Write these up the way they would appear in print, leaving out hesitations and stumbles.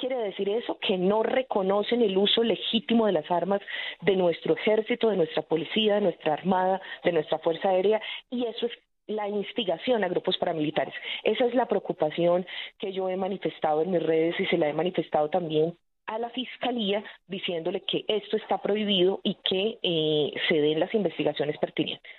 quiere decir eso? Que no reconocen el uso legítimo de las armas de nuestro ejército, de nuestra policía, de nuestra armada, de nuestra fuerza aérea, y eso es la instigación a grupos paramilitares. Esa es la preocupación que yo he manifestado en mis redes y se la he manifestado también a la Fiscalía, diciéndole que esto está prohibido y que se den las investigaciones pertinentes.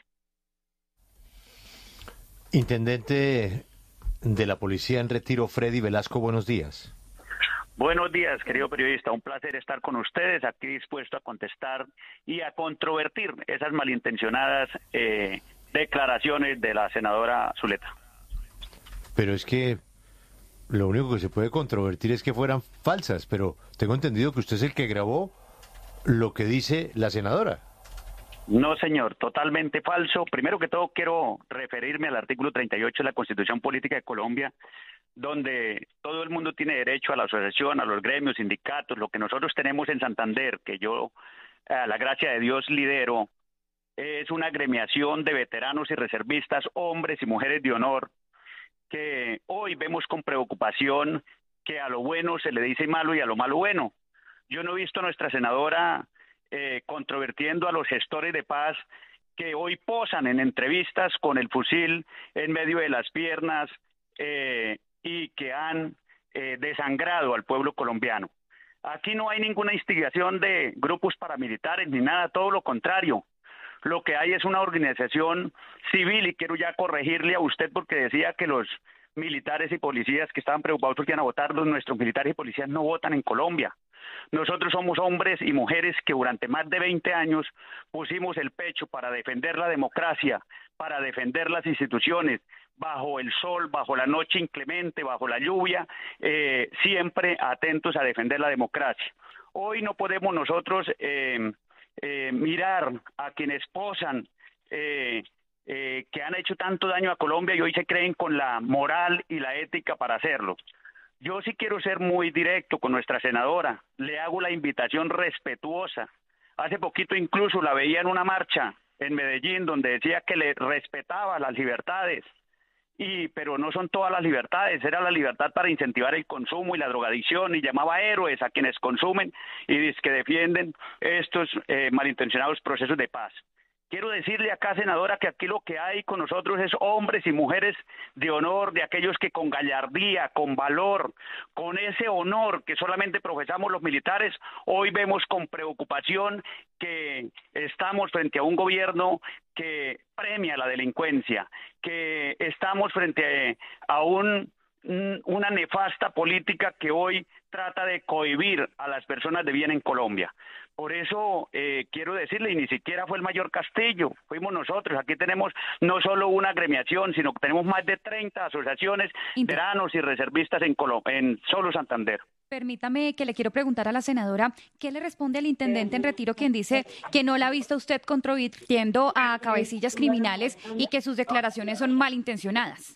Intendente de la Policía en Retiro, Freddy Velasco, buenos días. Buenos días, querido periodista. Un placer estar con ustedes, aquí dispuesto a contestar y a controvertir esas malintencionadas declaraciones de la senadora Zuleta. Pero es que lo único que se puede controvertir es que fueran falsas, pero tengo entendido que usted es el que grabó lo que dice la senadora. No, señor, totalmente falso. Primero que todo, quiero referirme al artículo 38 de la Constitución Política de Colombia, donde todo el mundo tiene derecho a la asociación, a los gremios, sindicatos. Lo que nosotros tenemos en Santander, que yo, a la gracia de Dios, lidero, es una agremiación de veteranos y reservistas, hombres y mujeres de honor, que hoy vemos con preocupación que a lo bueno se le dice malo y a lo malo bueno. Yo no he visto a nuestra senadora controvertiendo a los gestores de paz que hoy posan en entrevistas con el fusil en medio de las piernas y que han desangrado al pueblo colombiano. Aquí no hay ninguna instigación de grupos paramilitares ni nada, todo lo contrario. Lo que hay es una organización civil, y quiero ya corregirle a usted porque decía que los militares y policías que estaban preocupados porque iban a votar, nuestros militares y policías no votan en Colombia. Nosotros somos hombres y mujeres que durante más de 20 años pusimos el pecho para defender la democracia, para defender las instituciones, bajo el sol, bajo la noche inclemente, bajo la lluvia, siempre atentos a defender la democracia. Hoy no podemos nosotros mirar a quienes posan que han hecho tanto daño a Colombia y hoy se creen con la moral y la ética para hacerlo. Yo sí quiero ser muy directo con nuestra senadora, le hago la invitación respetuosa. Hace poquito incluso la veía en una marcha en Medellín donde decía que le respetaba las libertades, pero no son todas las libertades, era la libertad para incentivar el consumo y la drogadicción, y llamaba héroes a quienes consumen y que defienden estos malintencionados procesos de paz. Quiero decirle acá, senadora, que aquí lo que hay con nosotros es hombres y mujeres de honor, de aquellos que con gallardía, con valor, con ese honor que solamente profesamos los militares, hoy vemos con preocupación que estamos frente a un gobierno que premia la delincuencia, que estamos frente a una nefasta política que hoy trata de cohibir a las personas de bien en Colombia. Por eso quiero decirle, y ni siquiera fue el Mayor Castillo, fuimos nosotros. Aquí tenemos no solo una agremiación, sino que tenemos más de 30 asociaciones, veteranos y reservistas en solo Santander. Permítame que le quiero preguntar a la senadora, ¿qué le responde al intendente en Retiro quien dice que no la ha visto usted contribuyendo a cabecillas criminales y que sus declaraciones son malintencionadas?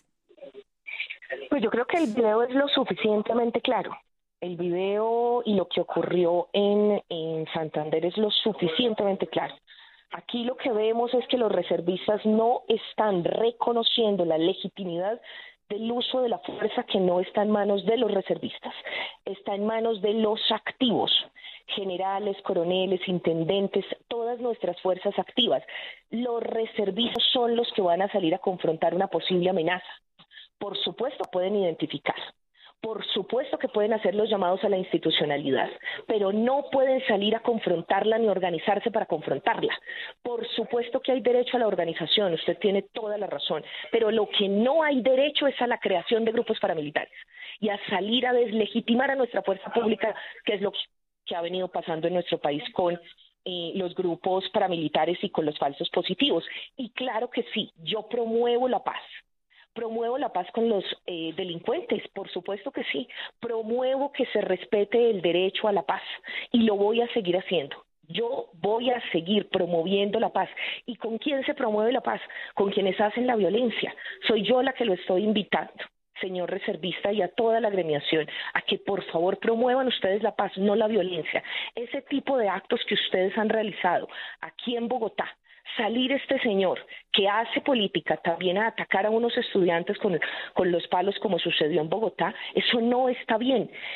Pues yo creo que el video es lo suficientemente claro. El video y lo que ocurrió en Santander es lo suficientemente claro. Aquí lo que vemos es que los reservistas no están reconociendo la legitimidad del uso de la fuerza, que no está en manos de los reservistas, está en manos de los activos, generales, coroneles, intendentes, todas nuestras fuerzas activas. Los reservistas son los que van a salir a confrontar una posible amenaza. Por supuesto pueden identificar. Por supuesto que pueden hacer los llamados a la institucionalidad, pero no pueden salir a confrontarla ni organizarse para confrontarla. Por supuesto que hay derecho a la organización, usted tiene toda la razón, pero lo que no hay derecho es a la creación de grupos paramilitares y a salir a deslegitimar a nuestra fuerza pública, que es lo que ha venido pasando en nuestro país con los grupos paramilitares y con los falsos positivos. Y claro que sí, yo promuevo la paz. Promuevo la paz con los delincuentes, por supuesto que sí. Promuevo que se respete el derecho a la paz y lo voy a seguir haciendo. Yo voy a seguir promoviendo la paz. ¿Y con quién se promueve la paz? Con quienes hacen la violencia. Soy yo la que lo estoy invitando, señor reservista, y a toda la agremiación, a que por favor promuevan ustedes la paz, no la violencia. Ese tipo de actos que ustedes han realizado aquí en Bogotá, salir este señor que hace política también a atacar a unos estudiantes con los palos como sucedió en Bogotá, eso no está bien.